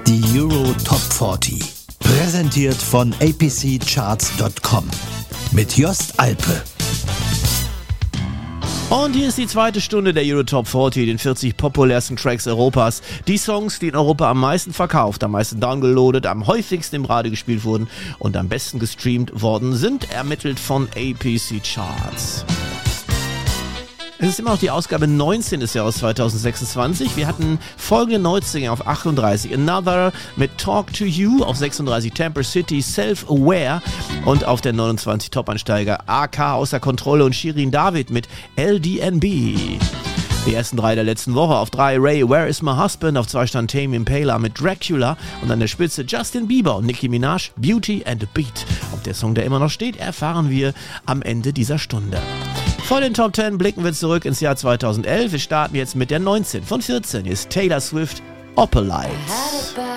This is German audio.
Die Euro Top 40. Präsentiert von apccharts.com. Mit Jost Alpe. Und hier ist die zweite Stunde der Euro Top 40, den 40 populärsten Tracks Europas. Die Songs, die in Europa am meisten verkauft, am meisten downgeloadet, am häufigsten im Radio gespielt wurden und am besten gestreamt worden sind, ermittelt von APC Charts. Es ist immer noch die Ausgabe 19 des Jahres 2026. Wir hatten folgende Neuzugänge auf 38. Another mit Talk to You, auf 36 Temper City, Self-Aware und auf der 29 Top-Ansteiger AK Außer Kontrolle und Shirin David mit LDNB. Die ersten drei der letzten Woche. Auf 3 Ray, Where is my husband? Auf 2 stand Tame Impala mit Dracula und an der Spitze Justin Bieber und Nicki Minaj, Beauty and the Beat. Ob der Song da immer noch steht, erfahren wir am Ende dieser Stunde. Vor den Top 10 blicken wir zurück ins Jahr 2011. Wir starten jetzt mit der 19 von 14. Hier ist Taylor Swift, Opalite.